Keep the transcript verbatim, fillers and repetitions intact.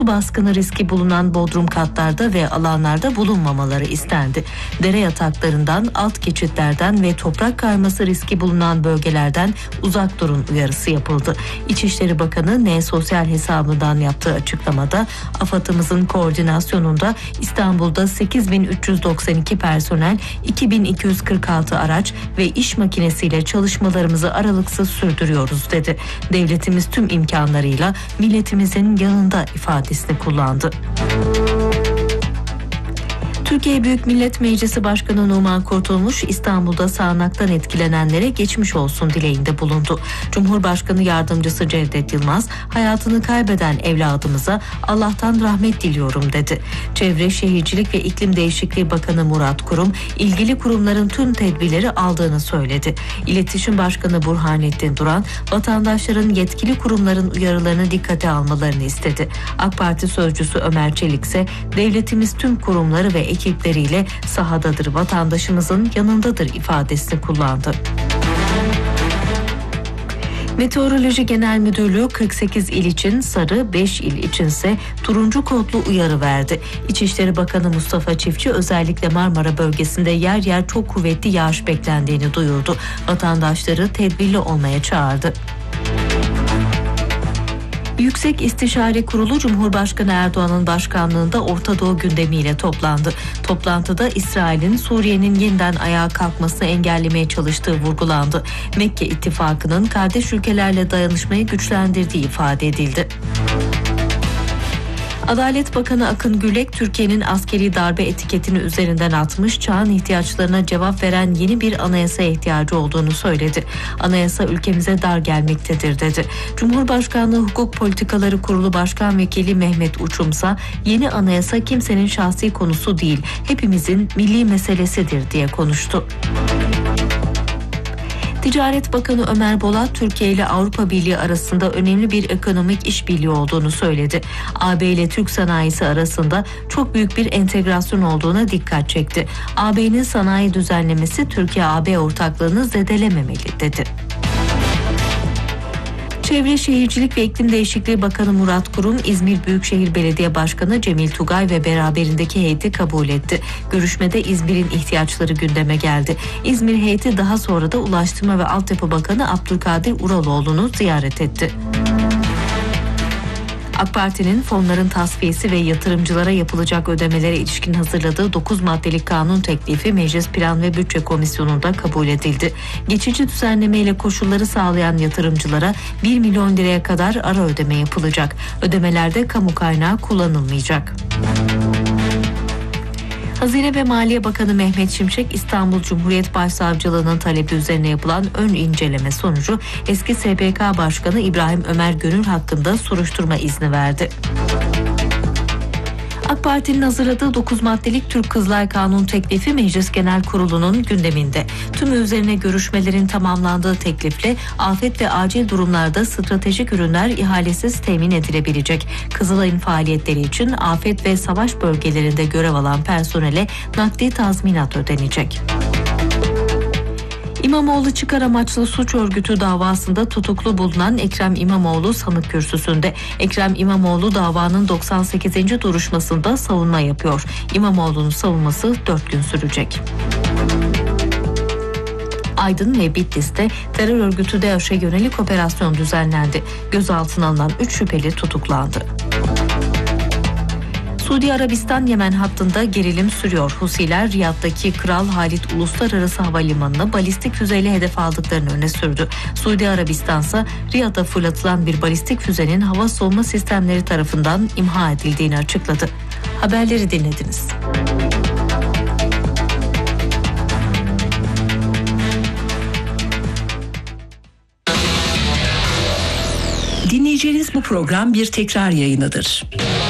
Su baskını riski bulunan bodrum katlarda ve alanlarda bulunmamaları istendi. Dere yataklarından, alt geçitlerden ve toprak kayması riski bulunan bölgelerden uzak durun uyarısı yapıldı. İçişleri Bakanı N Sosyal hesabından yaptığı açıklamada AFAD'ımızın koordinasyonunda İstanbul'da sekiz bin üç yüz doksan iki personel, iki bin iki yüz kırk altı araç ve iş makinesiyle çalışmalarımızı aralıksız sürdürüyoruz dedi. Devletimiz tüm imkanlarıyla milletimizin yanında ifadesini kullandı. Türkiye Büyük Millet Meclisi Başkanı Numan Kurtulmuş, İstanbul'da sağanaktan etkilenenlere geçmiş olsun dileğinde bulundu. Cumhurbaşkanı Yardımcısı Cevdet Yılmaz, hayatını kaybeden evladımıza Allah'tan rahmet diliyorum dedi. Çevre, Şehircilik ve İklim Değişikliği Bakanı Murat Kurum, ilgili kurumların tüm tedbirleri aldığını söyledi. İletişim Başkanı Burhanettin Duran, vatandaşların yetkili kurumların uyarılarını dikkate almalarını istedi. AK Parti Sözcüsü Ömer Çelik ise devletimiz tüm kurumları ve ekipleriyle sahadadır, vatandaşımızın yanındadır ifadesini kullandı. Meteoroloji Genel Müdürlüğü kırk sekiz il için sarı, beş il içinse turuncu kodlu uyarı verdi. İçişleri Bakanı Mustafa Çiftçi özellikle Marmara bölgesinde yer yer çok kuvvetli yağış beklendiğini duyurdu. Vatandaşları tedbirli olmaya çağırdı. Yüksek İstişare Kurulu Cumhurbaşkanı Erdoğan'ın başkanlığında Orta Doğu gündemiyle toplandı. Toplantıda İsrail'in Suriye'nin yeniden ayağa kalkmasını engellemeye çalıştığı vurgulandı. Mekke İttifakı'nın kardeş ülkelerle dayanışmayı güçlendirdiği ifade edildi. Adalet Bakanı Akın Gürlek, Türkiye'nin askeri darbe etiketini üzerinden atmış, çağın ihtiyaçlarına cevap veren yeni bir anayasaya ihtiyacı olduğunu söyledi. Anayasa ülkemize dar gelmektedir dedi. Cumhurbaşkanlığı Hukuk Politikaları Kurulu Başkan Vekili Mehmet Uçumsa, yeni anayasa kimsenin şahsi konusu değil, hepimizin milli meselesidir diye konuştu. Ticaret Bakanı Ömer Bolat, Türkiye ile Avrupa Birliği arasında önemli bir ekonomik işbirliği olduğunu söyledi. A B ile Türk sanayisi arasında çok büyük bir entegrasyon olduğuna dikkat çekti. A B'nin sanayi düzenlemesi Türkiye-A B ortaklığını zedelememeli dedi. Çevre, Şehircilik ve İklim Değişikliği Bakanı Murat Kurum, İzmir Büyükşehir Belediye Başkanı Cemil Tugay ve beraberindeki heyeti kabul etti. Görüşmede İzmir'in ihtiyaçları gündeme geldi. İzmir heyeti daha sonra da Ulaştırma ve Altyapı Bakanı Abdülkadir Uraloğlu'nu ziyaret etti. AK Parti'nin fonların tasfiyesi ve yatırımcılara yapılacak ödemelere ilişkin hazırladığı dokuz maddelik kanun teklifi Meclis Plan ve Bütçe Komisyonu'nda kabul edildi. Geçici düzenleme ile koşulları sağlayan yatırımcılara bir milyon liraya kadar ara ödeme yapılacak. Ödemelerde kamu kaynağı kullanılmayacak. Hazine ve Maliye Bakanı Mehmet Şimşek, İstanbul Cumhuriyet Başsavcılığı'nın talebi üzerine yapılan ön inceleme sonucu eski S P K Başkanı İbrahim Ömer Gönül hakkında soruşturma izni verdi. AK Parti'nin hazırladığı dokuz maddelik Türk Kızılay Kanun teklifi Meclis Genel Kurulu'nun gündeminde. Tümü üzerine görüşmelerin tamamlandığı teklifle afet ve acil durumlarda stratejik ürünler ihalesiz temin edilebilecek. Kızılay'ın faaliyetleri için afet ve savaş bölgelerinde görev alan personele nakdi tazminat ödenecek. İmamoğlu çıkar amaçlı suç örgütü davasında tutuklu bulunan Ekrem İmamoğlu sanık kürsüsünde. Ekrem İmamoğlu davanın doksan sekizinci duruşmasında savunma yapıyor. İmamoğlu'nun savunması dört gün sürecek. Aydın ve Bitlis'te terör örgütü DAEŞ'e yönelik operasyon düzenlendi. Gözaltına alınan üç şüpheli tutuklandı. Suudi Arabistan-Yemen hattında gerilim sürüyor. Husiler Riyad'daki Kral Halid Uluslararası Havalimanı'na balistik füzeyle hedef aldıklarını öne sürdü. Suudi Arabistan ise Riyad'a fırlatılan bir balistik füzenin hava savunma sistemleri tarafından imha edildiğini açıkladı. Haberleri dinlediniz. Dinleyeceğiniz bu program bir tekrar yayınıdır.